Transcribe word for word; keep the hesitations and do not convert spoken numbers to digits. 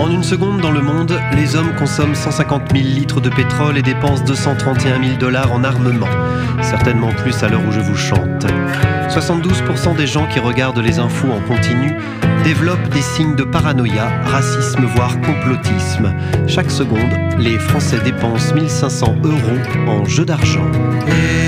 En une seconde, dans le monde, les hommes consomment cent cinquante mille litres de pétrole et dépensent deux cent trente et un mille dollars en armement. Certainement plus à l'heure où je vous chante. soixante-douze pour cent des gens qui regardent les infos en continu développent des signes de paranoïa, racisme voire complotisme. Chaque seconde, les Français dépensent mille cinq cents euros en jeux d'argent.